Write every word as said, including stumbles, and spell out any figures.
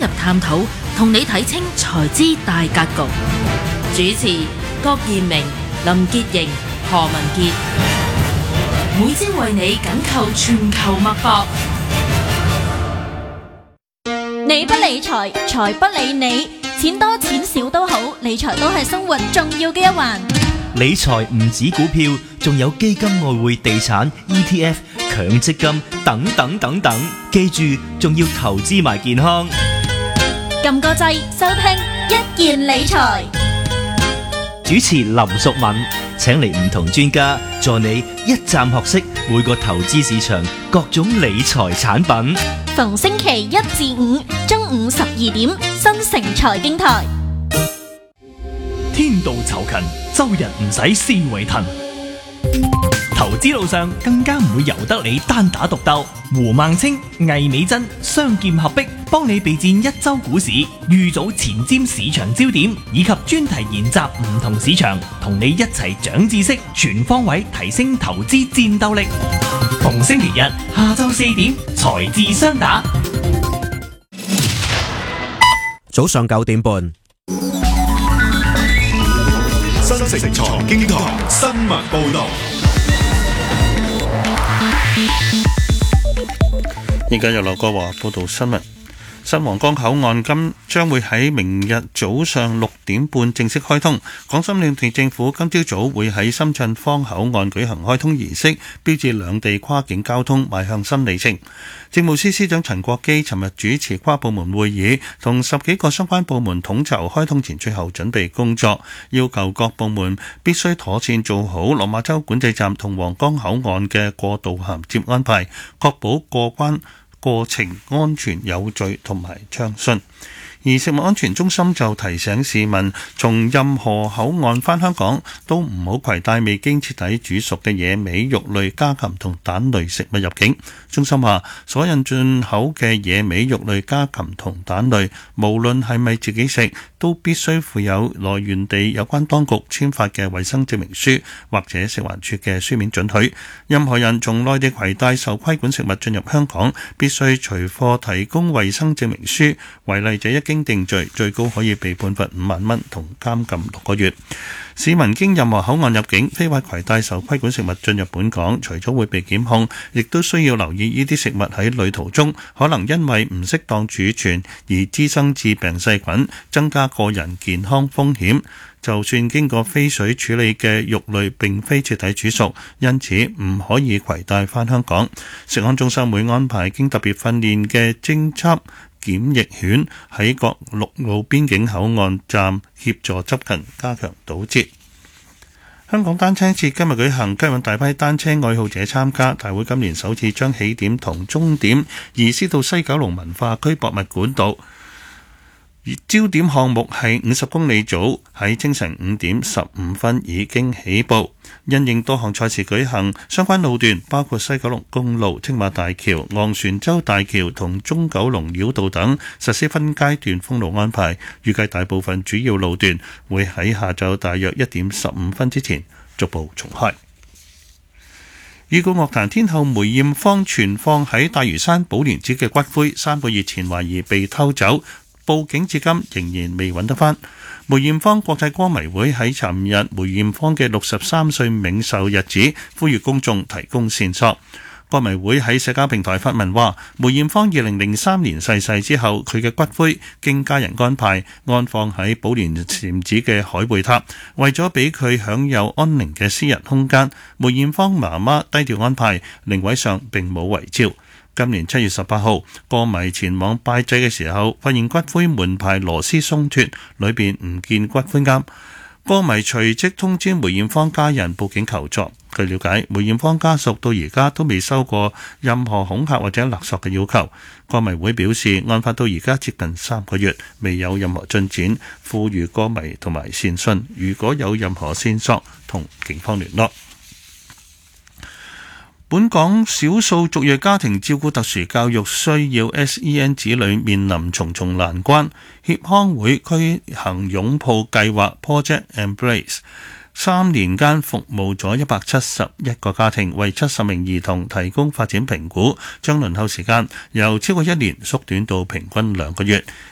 入探討，同你睇清財資大格局。主持郭賢明、林潔瑩、何文傑，每朝為你緊扣全球脈搏。 你不理財，財不理你，錢多錢少都好，理財都係生活重要嘅一環。 理財唔止股票，仲有基金、外匯、地產、E T F、強積金等等等等。記住，仲要投資埋健康。 撳個掣，收聽一件理財。 主持林淑敏，請嚟唔同專家助你一站學識每個投資市場各種理財產品。 逢星期一至五中午十二點，新城財經台。 天道酬勤，周日唔使思維騰。投資路上更加唔會由得你單打獨鬥。胡孟青、魏美珍雙劍合璧，幫你備戰一周股市，預早前瞻市場焦點，以及專題研習唔同市場，同你一齊長知識，全方位提升投資戰鬥力。逢星期日下晝四點，財智雙打。 早上九點半。 新城財經台新聞報道。 而家由劉國華報道新聞。新皇崗口岸今將會喺明日早上六點半正式開通。港深兩地政府今朝早會喺深圳方口岸舉行開通儀式，標誌兩地跨境交通邁向新里程。政務司司長陳國基尋日主持跨部門會議，同十幾個相關部門統籌開通前最後準備工作，要求各部門必須妥善做好落馬洲管制站同皇崗口岸嘅過渡銜接安排，確保過關過程安全有序同埋暢順。而食物安全中心就提醒市民，從任何口岸返香港都唔好攜帶未經徹底煮熟嘅野味、肉類、家禽同蛋類食物入境。中心話，所有進口嘅野味、肉類、家禽同蛋類，無論係咪自己食，都必須附有來源地有關當局簽發嘅衛生證明書或者食環署嘅書面准許。任何人從內地攜帶受規管食物進入香港，必須隨貨提供衛生證明書，違例者一經定罪，最高可以被判罰五萬蚊同監禁六個月。市民經任何口岸入境，非法攜帶受規管食物進入本港，除咗會被檢控，亦都需要留意呢啲食物喺旅途中可能因為唔適當儲存而滋生致病細菌，增加個人健康風險。就算經過飛水處理嘅肉類並非徹底煮熟，因此唔可以攜帶返香港。食安中心會安排經特別訓練嘅偵緝檢疫犬喺各陸路邊境口岸站協助執勤，加強堵截。香港單車節今日舉行，吸引大批單車愛好者參加。大會今年首次將起點同終點移師到西九龍文化區博物館度。而焦點項目係五十公里組，喺清晨五點十五分已經起步。因應多項賽事舉行，相關路段包括西九龍公路、青馬大橋、昂船洲大橋同中九龍繞道等，實施分階段封路安排。預計大部分主要路段會喺下晝大約一點十五分之前逐步重開。已故樂壇天后梅艷芳存放喺大嶼山寶蓮寺嘅骨灰，三個月前懷疑被偷走，報警至今仍然未揾得返。梅艷芳國際歌迷會喺尋日梅艷芳嘅六十三歲冥壽日子，呼籲公眾提供線索。歌迷會喺社交平台發文話，梅艷芳二零零三年逝世之後，佢嘅骨灰經家人安排安放喺寶蓮禪寺嘅海貝塔，為咗俾佢享有安寧嘅私人空間，梅艷芳媽媽低調安排，靈位上並冇遺照。今年七月十八號，歌迷前往拜祭嘅時候，發現骨灰門牌螺絲鬆脫，裏邊唔見骨灰龕。歌迷隨即通知梅艷芳家人報警求助。據了解，梅艷芳家屬到而家都未收過任何恐嚇或者勒索嘅要求。歌迷會表示，案發到而家接近三個月，未有任何進展，呼籲歌迷同埋善信，如果有任何線索，同警方聯絡。本港少數族裔家庭照顧特殊教育需要 S E N 子女面臨重重難關，協康會推行擁抱計劃 Project Embrace， 三年間服務咗一百七十一個家庭，為七十名兒童提供發展評估，將輪候時間由超過一年縮短到平均兩個月。